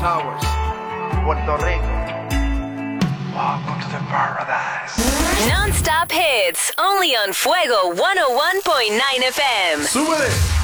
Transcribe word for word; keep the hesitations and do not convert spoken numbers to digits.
Towers, Puerto Rico. Welcome to the paradise. Non-stop hits, only on Fuego one oh one point nine F M. ¡Súbele!